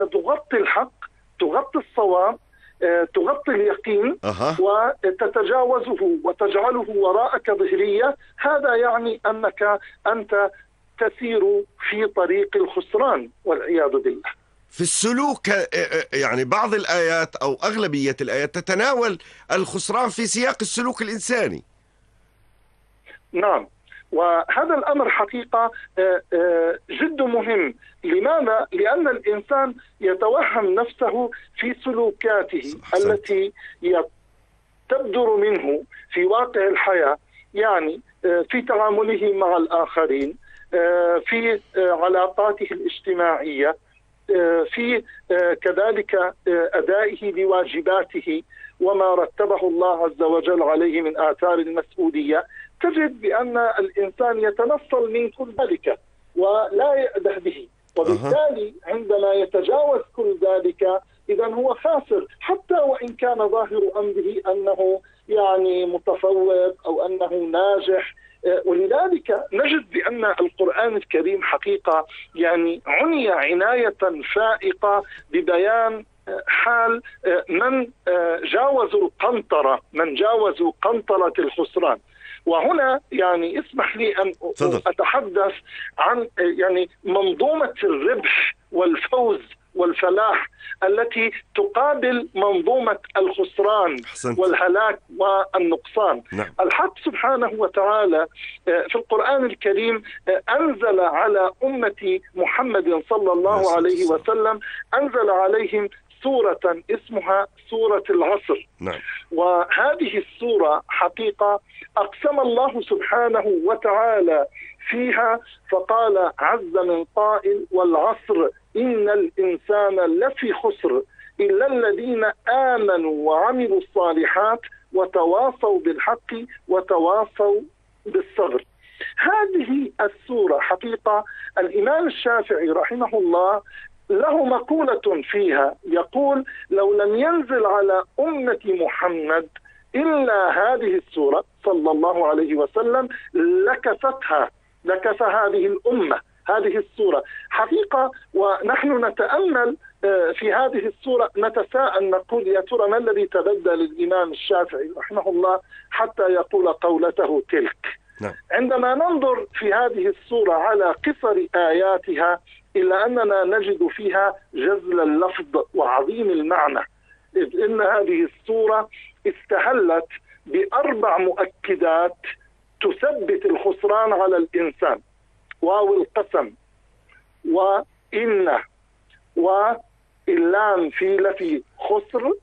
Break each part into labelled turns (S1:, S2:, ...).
S1: تغطي الحق، تغطي الصواب، تغطي اليقين وتتجاوزه وتجعله وراءك ظهرية. هذا يعني أنك أنت تسير في طريق الخسران والعياذ بالله.
S2: في السلوك يعني بعض الآيات أو أغلبية الآيات تتناول الخسران في سياق السلوك الإنساني.
S1: نعم، وهذا الأمر حقيقة جد مهم. لماذا؟ لأن الإنسان يتوهم نفسه في سلوكاته التي تبدر منه في واقع الحياة، يعني في تعامله مع الآخرين، في علاقاته الاجتماعية، في كذلك أدائه لواجباته وما رتبه الله عز وجل عليه من آثار المسؤولية. تجد بأن الإنسان يتنصل من كل ذلك ولا يأبه به، وبالتالي عندما يتجاوز كل ذلك إذا هو خاسر، حتى وإن كان ظاهر أمره أنه يعني متفوق أو أنه ناجح. ولذلك نجد بأن القرآن الكريم حقيقة يعني عني عناية فائقة ببيان حال من جاوزوا القنطرة، من جاوزوا قنطرة الخسران. وهنا يعني اسمح لي أن أتحدث عن يعني منظومة الربح والفوز والفلاح التي تقابل منظومة الخسران والهلاك والنقصان.
S2: نعم.
S1: الحق سبحانه وتعالى في القرآن الكريم أنزل على أمة محمد صلى الله عليه وسلم، أنزل عليهم سورة اسمها سورة العصر.
S2: نعم.
S1: وهذه السورة حقيقة أقسم الله سبحانه وتعالى فيها فقال عز من قائل والعصر إن الإنسان لفي خسر إلا الذين آمنوا وعملوا الصالحات وتواصوا بالحق وتواصوا بالصبر. هذه السورة حقيقة الإمام الشافعي رحمه الله له مقولة فيها يقول لو لم ينزل على أمة محمد إلا هذه السورة صلى الله عليه وسلم لكف هذه الأمة هذه السورة حقيقة. ونحن نتأمل في هذه السورة نتساءل نقول يا ترى ما الذي تبدل الإمام الشافعي رحمه الله حتى يقول قولته تلك.
S2: نعم.
S1: عندما ننظر في هذه السورة على قصر آياتها إلا أننا نجد فيها جزل اللفظ وعظيم المعنى، إذ إن هذه السورة استهلت بأربع مؤكدات تثبت الخسران على الإنسان: واو القسم، وإن، واللام في لفي خسر،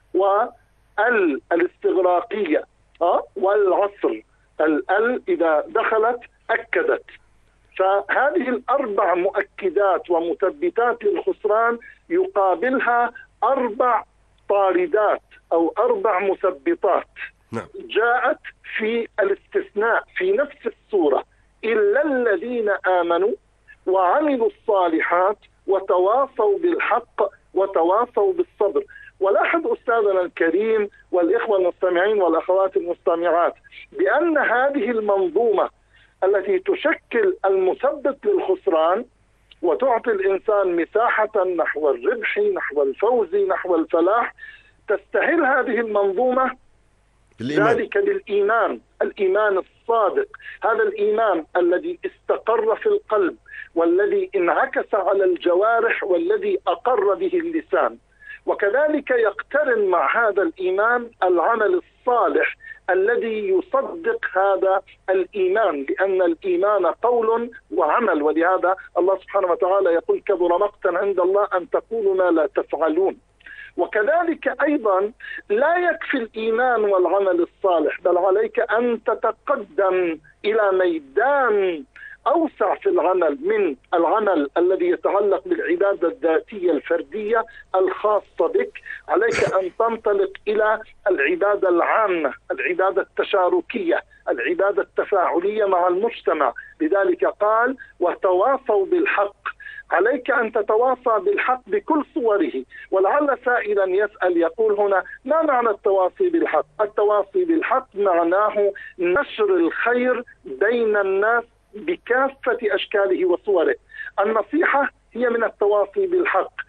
S1: والاستغراقية، والعصر ال إذا دخلت أكدت. فهذه الأربع مؤكدات ومثبتات للخسران يقابلها أربع طاردات أو أربع مثبطات.
S2: نعم.
S1: جاءت في الاستثناء في نفس السورة: إلا الذين آمنوا وعملوا الصالحات وتواصوا بالحق وتواصوا بالصبر. ولاحظ أستاذنا الكريم والإخوة المستمعين والأخوات المستمعات بأن هذه المنظومة التي تشكل المثبت للخسران وتعطي الإنسان مساحة نحو الربح نحو الفوز نحو الفلاح تستهل هذه المنظومة ذلك بالإيمان، الإيمان الصادق، هذا الإيمان الذي استقر في القلب والذي انعكس على الجوارح والذي أقر به اللسان. وكذلك يقترن مع هذا الإيمان العمل الصالح الذي يصدق هذا الإيمان، لأن الإيمان قول وعمل، ولهذا الله سبحانه وتعالى يقول كبر مقتا عند الله أن تقولوا ما لا تفعلون. وكذلك أيضا لا يكفي الإيمان والعمل الصالح، بل عليك أن تتقدم إلى ميدان أوسع في العمل من العمل الذي يتعلق بالعبادة الذاتية الفردية الخاصة بك. عليك أن تنطلق إلى العبادة العامة، العبادة التشاركية، العبادة التفاعلية مع المجتمع. لذلك قال وتواصوا بالحق. عليك أن تتواصى بالحق بكل صوره. ولعل سائلا يسأل يقول هنا ما معنى التواصي بالحق؟ التواصي بالحق معناه نشر الخير بين الناس بكافة أشكاله وصوره. النصيحة هي من التواصي بالحق،